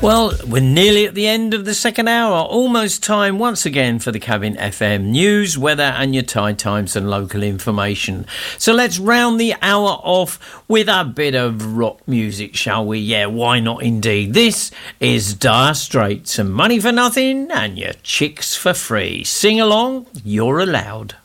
Well, we're nearly at the end of the second hour. Almost time once again for the Cabin FM news, weather and your tide times and local information. So let's round the hour off with a bit of rock music, shall we? Yeah, why not indeed? This is Dire Straits and Money for Nothing and Your Chicks for Free. Sing along, you're allowed.